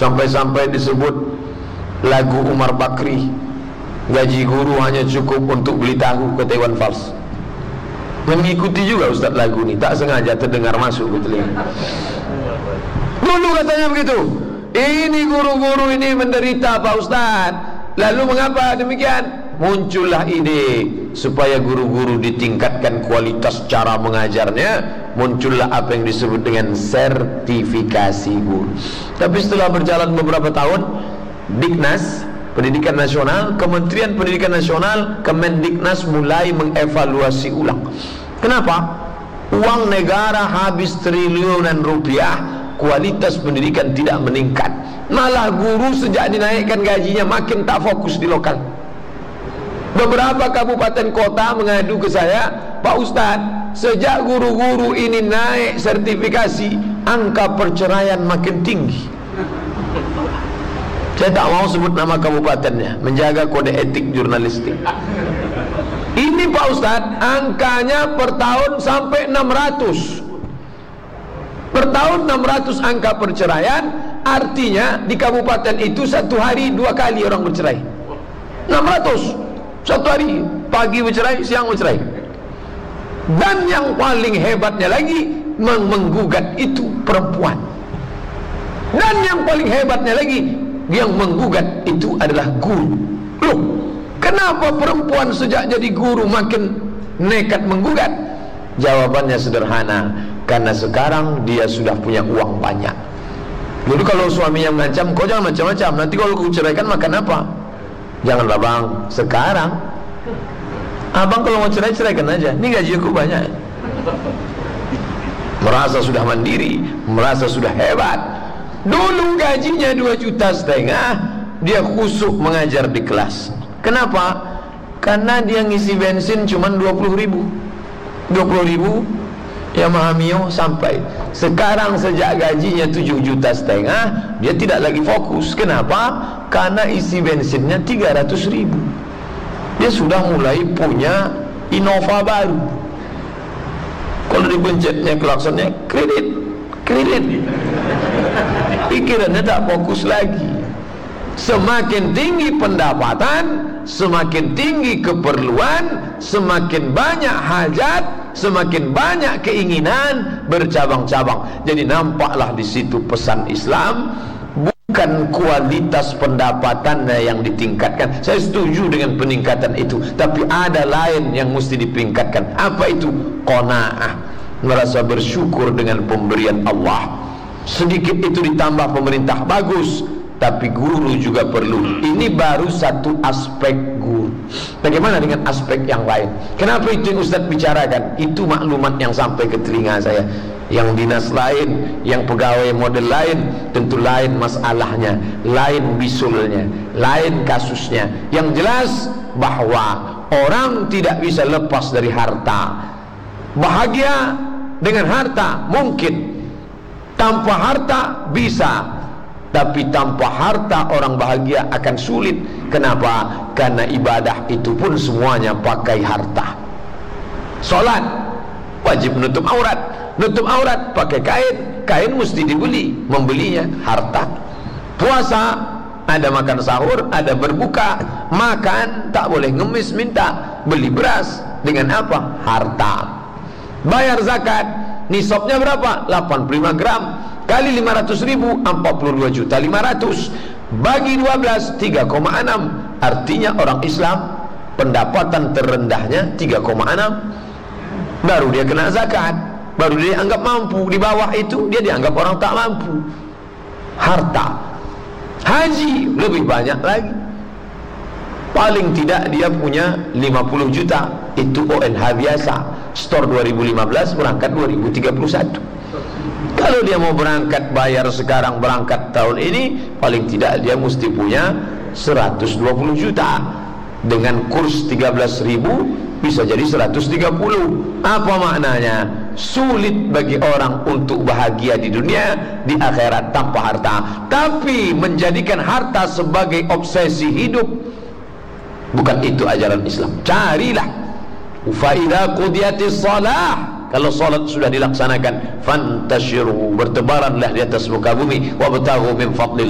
Sampai-sampai disebut lagu Umar Bakri, gaji guru hanya cukup untuk beli tahu, kata Iwan Fals. Mengikuti juga Ustaz lagu ini, tak sengaja terdengar masuk ke telinga. Dulu katanya begitu. Ini guru-guru ini menderita Pak Ustaz. Lalu mengapa demikian? Muncullah ide supaya guru-guru ditingkatkan kualitas cara mengajarnya. Muncullah apa yang disebut dengan sertifikasi guru. Tapi setelah berjalan beberapa tahun, Diknas Pendidikan Nasional, Kementerian Pendidikan Nasional, Kemendiknas mulai mengevaluasi ulang. Kenapa? Uang negara habis triliunan rupiah, kualitas pendidikan tidak meningkat. Malah guru sejak dinaikkan gajinya makin tak fokus di lokal. Beberapa kabupaten kota mengadu ke saya, Pak Ustadz, sejak guru-guru ini naik sertifikasi, angka perceraian makin tinggi. Saya tak mau sebut nama kabupatennya, menjaga kode etik jurnalistik. Ini Pak Ustadz, angkanya per tahun sampai 600. Per tahun 600 angka perceraian. Artinya di kabupaten itu satu hari 2 kali orang bercerai. 600 satu hari, pagi bercerai, siang bercerai. Dan yang paling hebatnya lagi, menggugat itu perempuan. Dan yang paling hebatnya lagi, yang menggugat itu adalah guru. Loh, kenapa perempuan sejak jadi guru makin nekat menggugat? Jawabannya sederhana, karena sekarang dia sudah punya uang banyak. Dulu kalau suaminya mengancam, kau jangan macam-macam, nanti kalau aku ceraikan makan apa? Janganlah bang, sekarang abang kalau mau cerai, ceraikan aja, ini gaji aku banyak. Merasa sudah mandiri, merasa sudah hebat. Dulu gajinya 2,5 juta, dia khusyuk mengajar di kelas. Kenapa? Karena dia ngisi bensin cuma 20.000. 20.000 Yamaha Mio sampai. Sekarang sejak gajinya 7,5 juta, dia tidak lagi fokus. Kenapa? Karena isi bensinnya 300.000. Dia sudah mulai punya Innova baru. Kalau dipencetnya klaksonnya kredit. Pikirannya tak fokus lagi. Semakin tinggi pendapatan, semakin tinggi keperluan, semakin banyak hajat, semakin banyak keinginan bercabang-cabang. Jadi nampaklah di situ pesan Islam, bukan kualitas pendapatannya yang ditingkatkan. Saya setuju dengan peningkatan itu, tapi ada lain yang mesti ditingkatkan. Apa itu? Qanaah, merasa bersyukur dengan pemberian Allah. Sedikit itu ditambah pemerintah, bagus, tapi guru juga perlu. Ini baru satu aspek guru. Bagaimana dengan aspek yang lain? Kenapa itu yang Ustaz bicarakan? Itu maklumat yang sampai ke telinga saya. Yang dinas lain, yang pegawai model lain, tentu lain masalahnya, lain bisulnya, lain kasusnya. Yang jelas bahwa orang tidak bisa lepas dari harta. Bahagia dengan harta mungkin, tanpa harta bisa, tapi tanpa harta orang bahagia akan sulit. Kenapa? Karena ibadah itu pun semuanya pakai harta. Salat wajib menutup aurat, nutup aurat pakai kain, kain mesti dibeli, membelinya harta. Puasa ada makan sahur, ada berbuka, makan tak boleh ngemis, minta beli beras dengan apa? Harta. Bayar zakat, nisabnya berapa? 85 gram kali 500.000, 42.500.000 bagi 12, 3,6. Artinya orang Islam pendapatan terendahnya 3,6, baru dia kena zakat, baru dia anggap mampu. Di bawah itu dia dianggap orang tak mampu. Harta. Haji lebih banyak lagi, paling tidak dia punya 50 juta. Itu ONH biasa, store 2015, berangkat 2031. Kalau dia mau berangkat bayar sekarang, berangkat tahun ini, paling tidak dia mesti punya 120 juta. Dengan kurs 13.000 bisa jadi 130. Apa maknanya? Sulit bagi orang untuk bahagia di dunia, di akhirat tanpa harta. Tapi menjadikan harta sebagai obsesi hidup, bukan itu ajaran Islam. Carilah fa idza qudiyatis shalah, kalau salat sudah dilaksanakan, fantashiru, bertebaranlah di atas muka bumi, wabtaghu min fadlillah.